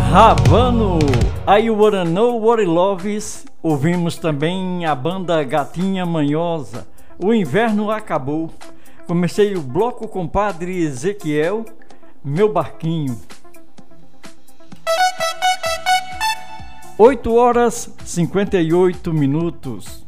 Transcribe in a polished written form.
Havano, I Wanna Know What It Love Is. Ouvimos também a banda Gatinha Manhosa, O Inverno Acabou. Comecei o bloco com Padre Ezequiel, Meu Barquinho. 8 horas 58 minutos.